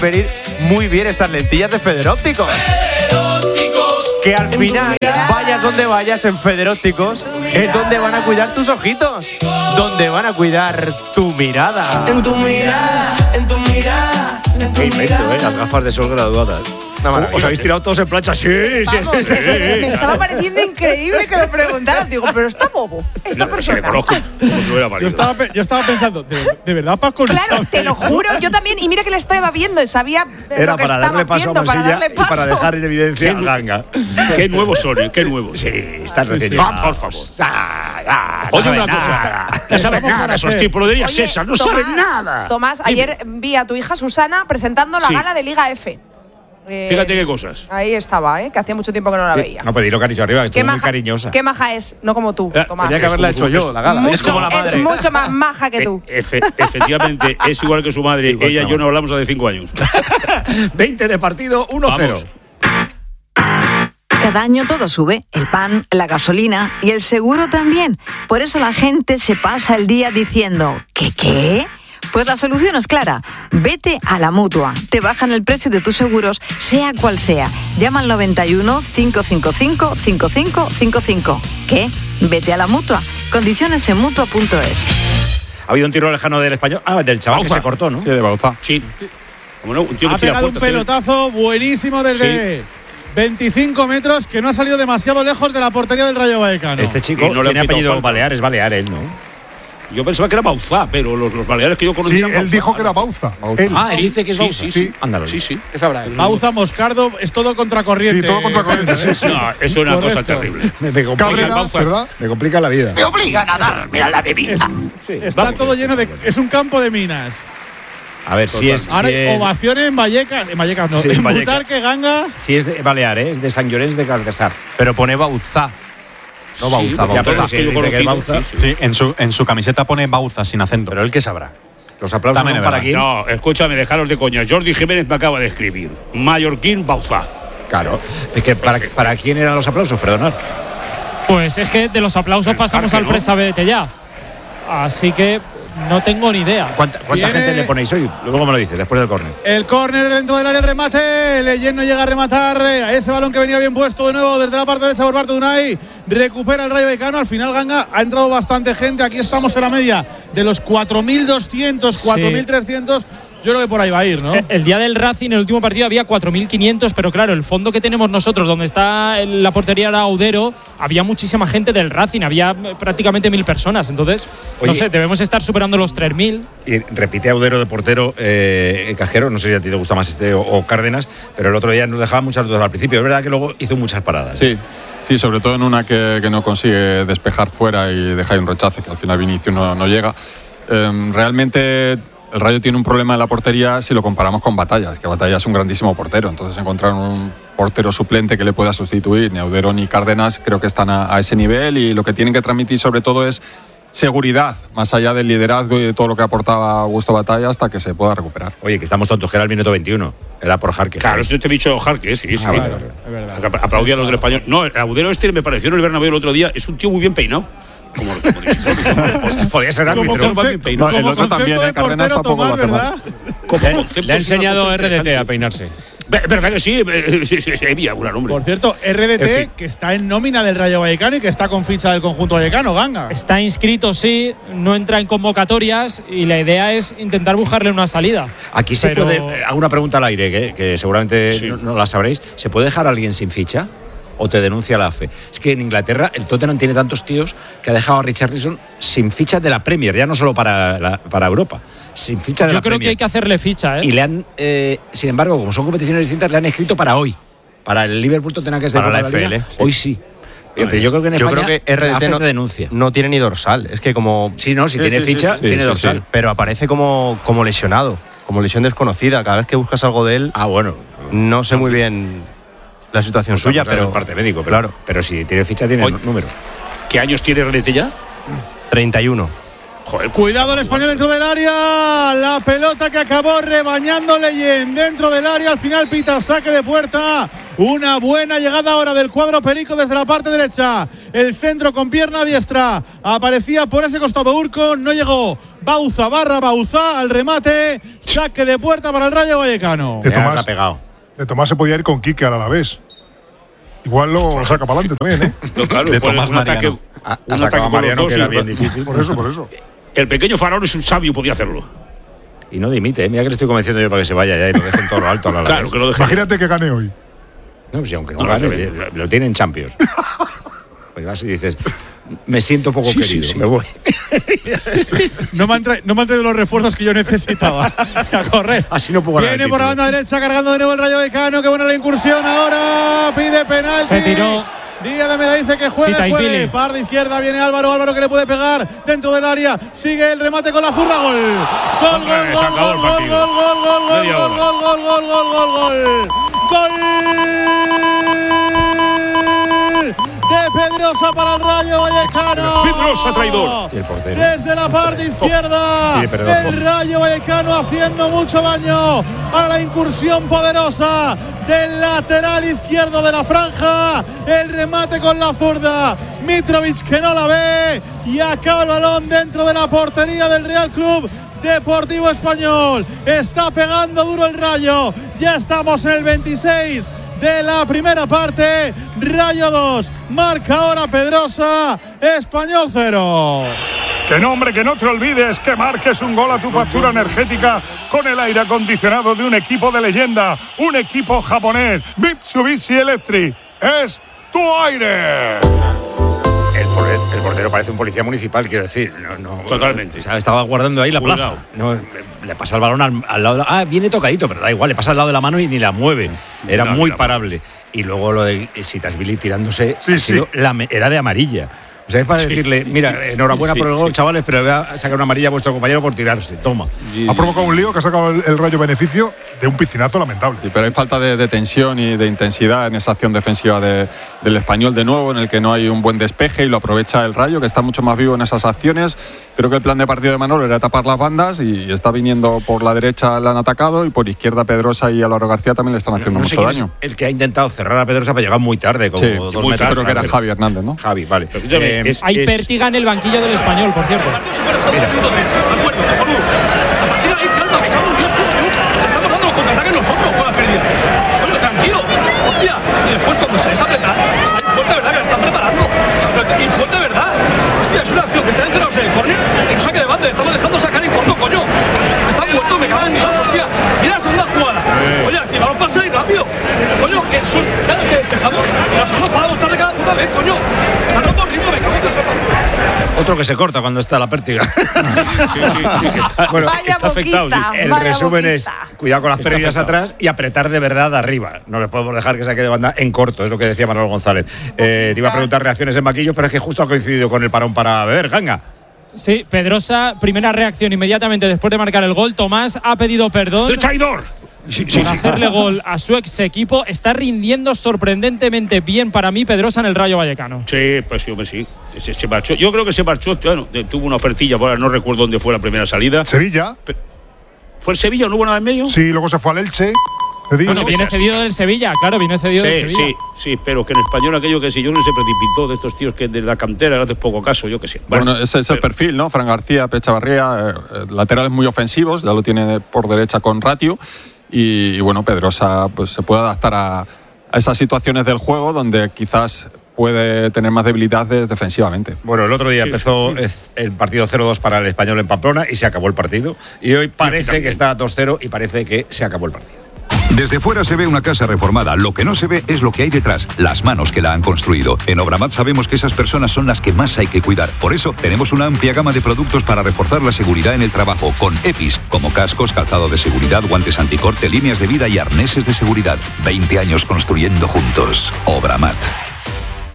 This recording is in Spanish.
venir muy bien estas lentillas de Federópticos. Que al final, vayas donde vayas, en Federópticos es donde van a cuidar tus ojitos, donde van a cuidar tu mirada. En tu mirada, en tu mirada. Qué invento, las gafas de sol graduadas. ¿Os habéis tirado todos en plancha? Sí, Vamos, sí. Me estaba pareciendo increíble que lo preguntaran. Digo, pero está bobo, esta persona. Yo estaba pensando, ¿de verdad Paco? Claro, te lo juro, yo también. Y mira que le estaba viendo, sabía Era lo que para estaba darle paso haciendo, a Mosilla para darle paso. y para dejar en evidencia a Ganga. Qué nuevos son, qué nuevos. Sí, están recién por favor. Oye, una cosa. No saben nada esos tipos. Lo diría César, no saben nada. Tomás, ayer vi a tu hija Susana presentando la gala de Liga F. Fíjate qué cosas. Ahí estaba, que hacía mucho tiempo que no la veía. No, pedí lo que ha dicho arriba, que estuvo muy cariñosa. Qué maja es, no como tú, Tomás. Tenía que haberla hecho yo, la gala. Es mucho más maja que tú. Efectivamente, es igual que su madre. Ella y yo no hablamos hace 5 años. 20 de partido, 1-0. Cada año todo sube, el pan, la gasolina y el seguro también. Por eso la gente se pasa el día diciendo, ¿qué? Pues la solución es clara. Vete a la Mutua. Te bajan el precio de tus seguros, sea cual sea. Llama al 91 555 5555. ¿Qué? Vete a la Mutua. Condiciones en Mutua.es. Ha habido un tiro lejano del español. Del chaval Bauza, que se cortó, ¿no? Sí, de Bauza. Sí. Como no, un tío ha pegado un pelotazo buenísimo desde 25 metros que no ha salido demasiado lejos de la portería del Rayo Vallecano. Este chico no tiene apellido Balear, es Balear él, ¿no? Yo pensaba que era Bauza, pero los baleares que yo conocía. Sí, él dijo que era Bauza. Él dice que es Bauza. Sí. Ándalo. Sí. ¿Qué sabrá él? Bauza, Moscardo, es todo contracorriente. Sí, todo contracorriente. Sí. No, es una cosa terrible. Me complica, Cabrera, ¿verdad? Me complica la vida. Me obligan a darme a la bebida. Está todo lleno de. Es un campo de minas. A ver, si es. Ahora hay ovaciones en Vallecas. En Vallecas no. Sí, en Vallecas. Butarque, Ganga. Si es de Balear, es de Sant Llorenç de Cardassar. Pero pone Bauza. No Bauza, Ya, pero Bauza. si él dice que es Bauza. Sí, en su camiseta pone Bauza sin acento. Pero él qué sabrá. Los aplausos son para quién. No, escúchame, dejaros de coña. Jordi Jiménez me acaba de escribir. Mallorquín Bauza. Claro. Es que ¿para quién eran los aplausos? Perdonad. Pues es que de los aplausos pasamos al Presa Vete ya. Así que no tengo ni idea. ¿Cuánta gente le ponéis hoy? Luego me lo dices, después del córner. El córner dentro del área, el remate. Leyen no llega a rematar a ese balón que venía bien puesto de nuevo desde la parte derecha por parte de Unai. Recupera el Rayo Vallecano. Al final, Ganga, ha entrado bastante gente. Aquí estamos en la media de los 4.200, 4.300. Yo creo que por ahí va a ir, ¿no? El día del Racing, en el último partido, había 4.500, pero claro, el fondo que tenemos nosotros, donde está la portería de Audero, había muchísima gente del Racing, había prácticamente 1.000 personas. Entonces, no sé, debemos estar superando los 3.000. Y repite Audero de portero, Cajero, no sé si a ti te gusta más este o Cárdenas, pero el otro día nos dejaba muchas dudas al principio. Es verdad que luego hizo muchas paradas. Sí, sobre todo en una que no consigue despejar fuera y deja ahí un rechace, que al final Vinicius no llega. Realmente el Rayo tiene un problema en la portería si lo comparamos con Batallas, que Batallas es un grandísimo portero. Entonces encontrar un portero suplente que le pueda sustituir, ni Audero ni Cárdenas, creo que están a ese nivel, y lo que tienen que transmitir sobre todo es seguridad, más allá del liderazgo y de todo lo que aportaba Augusto Batalla, hasta que se pueda recuperar. Oye, que estamos tontos, que era el minuto 21. Era por Jarque. Claro, eso te he dicho Jarque, sí. Es verdad. Aplaudía a los del Español. No, el Audero me pareció en el Bernabéu el otro día, es un tío muy bien peinado. Podía ser árbitro. El otro también, Cárdenas tampoco lo hace mal. Le ha enseñado RDT a peinarse. ¿Verdad que sí? Había un nombre. Por cierto, RDT, que está en nómina del Rayo Vallecano y que está con ficha del conjunto vallecano, Ganga. Está inscrito, sí, no entra en convocatorias y la idea es intentar buscarle una salida. Aquí se puede. Hago una pregunta al aire, que seguramente no la sabréis. ¿Se puede dejar a alguien sin ficha? ¿O te denuncia la AFE? Es que en Inglaterra el Tottenham tiene tantos tíos que ha dejado a Richarlison sin ficha de la Premier, ya no solo para Europa, sin ficha de la Premier. Yo creo que hay que hacerle ficha, ¿eh? Y le han, sin embargo, como son competiciones distintas, le han escrito para hoy. Para el Liverpool Tottenham, que es de para Copa la Liga, FL. hoy sí. Pero yo creo que en España RDT no denuncia. No tiene ni dorsal. Es que como. Sí, no, si tiene ficha, tiene dorsal. Sí. Pero aparece como lesionado, como lesión desconocida. Cada vez que buscas algo de él. Bueno. No sé muy bien la situación suya, pero. En parte médico, pero, claro. Pero si tiene ficha, tiene número. ¿Qué años tiene RDT ya? 31. Joder, cuidado el español dentro del área. La pelota que acabó rebañando Leyen dentro del área. Al final pita saque de puerta. Una buena llegada ahora del cuadro perico desde la parte derecha. El centro con pierna diestra. Aparecía por ese costado Urco, no llegó. Bauza barra Bauza al remate. Saque de puerta para el Rayo Vallecano. De Tomás se podía ir con Quique al Alavés. Igual lo saca para adelante también, ¿eh? No, claro, de pues Tomás un Mariano. ataque, Sacaba a Mariano, que era bien sí, difícil. Por eso. El pequeño Faraón es un sabio, podía hacerlo. Y no dimite, mira que le estoy convenciendo yo para que se vaya ya y lo dejen todo lo alto a la Claro, que lo dejen. Imagínate que gane hoy. No, pues aunque no gane, lo tienen en Champions. Pues vas y dices, me siento poco querido, me voy. No me han traído los refuerzos que yo necesitaba. A correr. Así no puedo ganar. Viene por la banda derecha cargando de nuevo el Rayo Vallecano. Qué buena la incursión ahora. Pide penalti. Se tiró. Díaz de Mera dice que juegue. Par de izquierda, viene Álvaro que le puede pegar dentro del área. Sigue el remate con la zurda. Gol. Gol. De Pedrosa para el Rayo Vallecano. Pedrosa traidor. Desde la parte izquierda. El Rayo Vallecano haciendo mucho daño a la incursión poderosa del lateral izquierdo de la franja. El remate con la zurda. Mitrovic que no la ve. Y acaba el balón dentro de la portería del Real Club Deportivo Español. Está pegando duro el Rayo. Ya estamos en el 26 de la primera parte. Rayo 2, marca ahora Pedrosa, Español 0. Que no, hombre, que no te olvides que marques un gol a tu factura energética con el aire acondicionado de un equipo de leyenda, un equipo japonés. Mitsubishi Electric es tu aire. El portero parece un policía municipal, quiero decir. No, totalmente. Estaba guardando ahí la plaza. No, le pasa el balón al lado de viene tocadito, pero da igual, le pasa al lado de la mano y ni la mueve. Era muy parable. Y luego lo de Sitasvili tirándose era de amarilla. O sea, es para decirle, mira, enhorabuena por el gol, chavales, pero le voy a sacar una amarilla a vuestro compañero por tirarse. Toma. Ha provocado un lío que ha sacado el Rayo beneficio de un piscinazo lamentable. Sí, pero hay falta de tensión y de intensidad en esa acción defensiva del Español de nuevo, en el que no hay un buen despeje y lo aprovecha el Rayo, que está mucho más vivo en esas acciones. Creo que el plan de partido de Manolo era tapar las bandas y está viniendo por la derecha, le han atacado, y por izquierda Pedrosa y Álvaro García también le están haciendo mucho daño. El que ha intentado cerrar a Pedrosa para llegar muy tarde, como 2 metros. Creo que era Javi Hernández, ¿no? Javi, vale. Hay pértiga en el banquillo del Español, por cierto. Y después cuando se les aprieta, hay fuerte verdad que la están preparando. Y fuerte verdad. Hostia, es una acción que está encerrados en el córner. En saque de banda, estamos dejando sacar en corto, coño. Están muertos, me cago en Dios, hostia. Mira la segunda jugada. Oye, activaron para salir rápido. Coño, que son cada que despejamos. La segunda jugada vamos tarde cada puta vez, coño. Está roto ritmo, me cago en Dios. Otro que se corta cuando está la pértiga. Bueno, vaya está afectado. El resumen es cuidado con las pérdidas atrás y apretar de verdad arriba. No les podemos dejar que saque de banda en corto, es lo que decía Manolo González. Te iba a preguntar reacciones en banquillos, pero es que justo ha coincidido con el parón para beber. Ganga. Sí, Pedrosa, primera reacción inmediatamente después de marcar el gol. Tomás ha pedido perdón. ¡El traidor! Por hacerle gol a su ex equipo. Está rindiendo sorprendentemente bien para mí Pedrosa en el Rayo Vallecano. Sí, pues sí. Se marchó. Yo creo que se marchó. Bueno, tuvo una ofertilla, ahora no recuerdo dónde fue la primera salida. Sevilla. ¿Fue el Sevilla? ¿No hubo nada en medio? Sí, luego se fue al Elche. Bueno, viene cedido del Sevilla, claro, viene cedido del Sevilla. Sí, pero que en español aquello que si yo no se precipitó de estos tíos que de la cantera le haces poco caso, yo que sé. Bueno, ese es el perfil, ¿no? Fran García, Pechavarría, laterales muy ofensivos, ya lo tiene por derecha con Ratio. Y bueno, Pedrosa pues se puede adaptar a esas situaciones del juego donde quizás puede tener más debilidades defensivamente. Bueno, el otro día empezó el partido 0-2 para el Español en Pamplona y se acabó el partido. Y hoy parece que está 2-0 y parece que se acabó el partido. Desde fuera se ve una casa reformada. Lo que no se ve es lo que hay detrás, las manos que la han construido. En Obramat sabemos que esas personas son las que más hay que cuidar. Por eso tenemos una amplia gama de productos para reforzar la seguridad en el trabajo, con EPIs, como cascos, calzado de seguridad, guantes anticorte, líneas de vida y arneses de seguridad. 20 años construyendo juntos. Obramat.